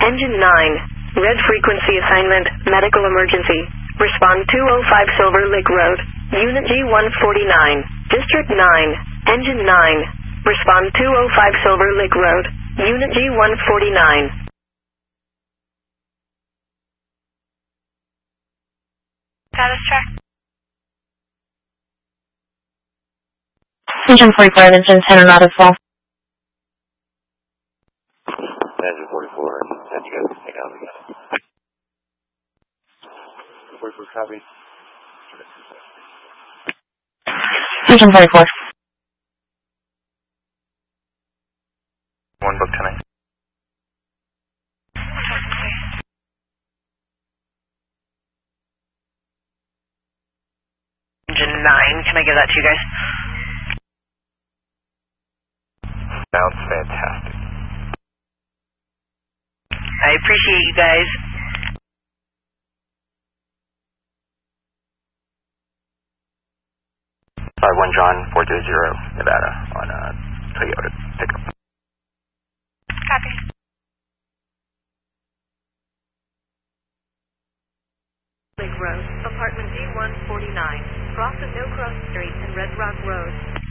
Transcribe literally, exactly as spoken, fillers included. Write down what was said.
Engine nine. Red frequency assignment, medical emergency. Respond two oh five Silver Lake Road, Unit G one forty-nine. District nine. Engine nine. Respond two oh five Silver Lake Road, Unit G one forty-nine. Status check. Engine forty-four, engine ten are not at fault. Engine forty-four, engine ten, you guys can take out again. forty-four, copy. Engine forty-four. One book tonight. Engine nine, can I give that to you guys? Sounds fantastic. I appreciate you guys. five one John, four two zero, Nevada, on a Toyota pickup. Copy. Lake Road, apartment G one forty-nine. Cross at No Cross Street and Red Rock Road.